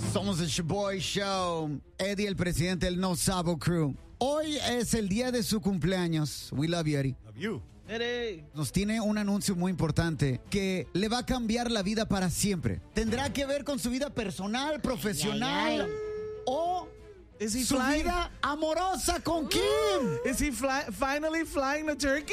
Somos el Shaboy Show. Eddie, el presidente del No Sabo Crew. Hoy es el día de su cumpleaños. We love you, Eddie. Love you. Eddie. Nos tiene un anuncio muy importante que le va a cambiar la vida para siempre. Tendrá que ver con su vida personal, profesional o Is he su flying? vida amorosa con Kim. Is he finally flying to Turkey?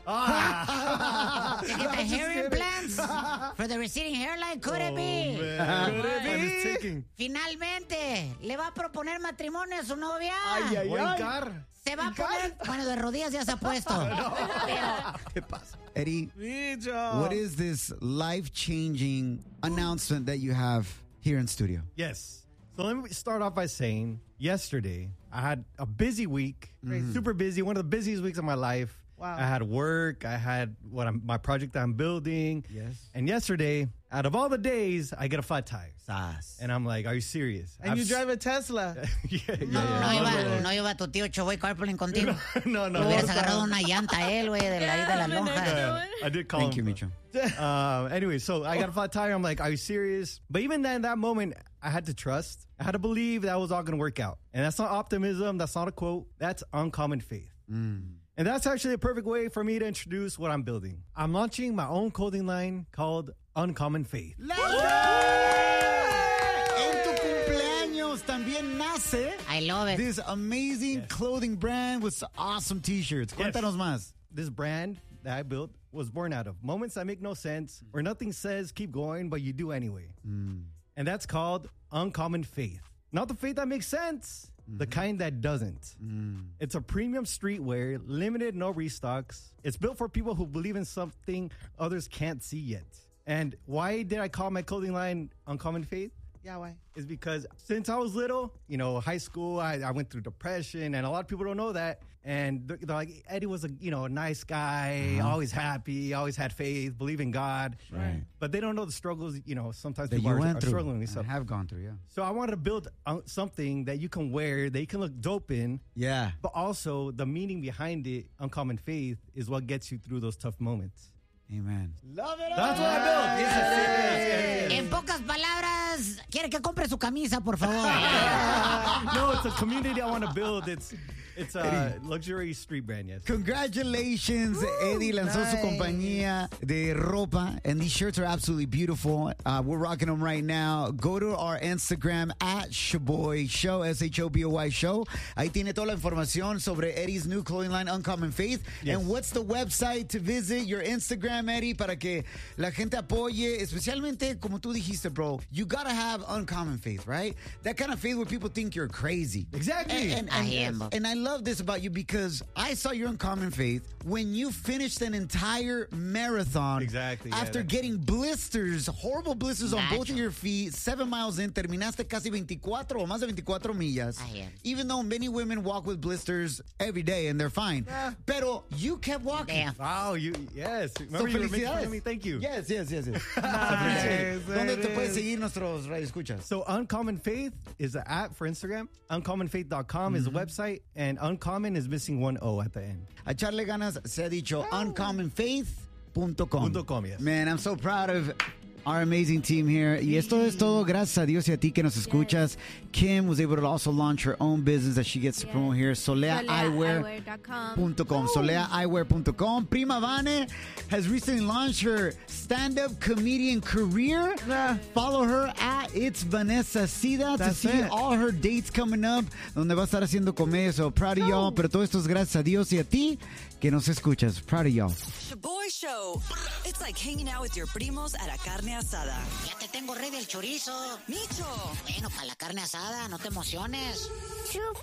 To get the hair implants for the receding hairline, could it be? Could it Time is be? ticking. Finalmente, le va a proponer matrimonio a su novia. Voy a hincar. Se va a poner, bueno, de rodillas ya se ha puesto. ¿Qué pasa? Eddie, Bicho. what is this life-changing announcement that you have here in studio? Yes. So let me start off by saying, yesterday, I had a busy week, super busy, one of the busiest weeks of my life. Wow. I had work, I had my project that I'm building. Yes. And yesterday, out of all the days, I get a flat tire. Sas. And I'm like, are you serious? And you drive a Tesla. No iba tu tío Choboy carpooling contigo. No. Le hubieras agarrado una llanta a él, güey, de la ida de las lonjas. I did call Thank him. you, Micho. Anyway, so I got a flat tire. I'm like, are you serious? But even then, that moment, I had to trust. I had to believe that was all going to work out. And that's not optimism. That's not a quote. That's uncommon faith. And that's actually a perfect way for me to introduce what I'm building. I'm launching my own clothing line called Uncommon Faith. En tu cumpleaños también nace I love it. this amazing clothing brand with awesome t-shirts. Cuéntanos más. This brand that I built was born out of moments that make no sense, where nothing says keep going, but you do anyway. And that's called Uncommon Faith. Not the faith that makes sense, the kind that doesn't. It's a premium streetwear, limited, no restocks. It's built for people who believe in something others can't see yet. And why did I call my clothing line Uncommon Faith? Yeah, why? Is because since I was little, high school, I went through depression, and a lot of people don't know that. And they're like, Eddie was a nice guy, always happy, always had faith, believe in God. Right. But they don't know the struggles, sometimes That people you are went through. struggling with I stuff. have gone through, yeah. So I wanted to build something that you can wear, that you can look dope in, Yeah. but also the meaning behind it, Uncommon Faith, is what gets you through those tough moments. Amen. That's what I built. Yes. En pocas palabras, quiere que compre su camisa, por favor. No, it's a community I want to build. It's a luxury street brand, yes. Congratulations, Eddie lanzó su nice. compañía de ropa, and these shirts are absolutely beautiful. We're rocking them right now. Go to our Instagram at Shaboy Show, SHOBOY Show. Ahí tiene toda la información sobre Eddie's new clothing line, Uncommon Faith. Yes. And what's the website to visit? Your Instagram, Eddie, para que la gente apoye, especialmente como tú dijiste, bro. You gotta have Uncommon Faith, right? That kind of faith where people think you're crazy. Exactly. I am. And I love this about you because I saw your Uncommon Faith when you finished an entire marathon. Exactly, yeah, After that- getting blisters, horrible blisters on both of Nacho. your feet, 7 miles in, terminaste casi 24 o más de 24 millas. I am. Even though many women walk with blisters every day and they're fine. Pero you kept walking. Damn. Wow, yes. So Remember you were making fun felicidades. of me? Thank you. Yes. Nice. ¿Dónde te There puedes it is. seguir nuestros radioescuchas? So Uncommon Faith is an app for Instagram. Uncommonfaith.com is the website. And Uncommon is missing one O at the end. A echarle ganas se ha dicho uncommonfaith.com. .com, yes. Man, I'm so proud of our amazing team here. Y esto es todo gracias a Dios y a ti que nos escuchas. Kim was able to also launch her own business that she gets to promote here. SoleaEyewear.com. SoleaEyewear.com. Prima Vane has recently launched her stand-up comedian career. Follow her at It's Vanessa Sida to That's see it. all her dates coming up, donde va a estar haciendo comedia. So proud of y'all. Pero todo esto es gracias a Dios y a ti que nos escuchas. Proud of y'all. Shaboy Show. It's like hanging out with your primos at a carne asada. Ya te tengo ready el chorizo. Micho, Bueno, para la carne asada, no te emociones. Chup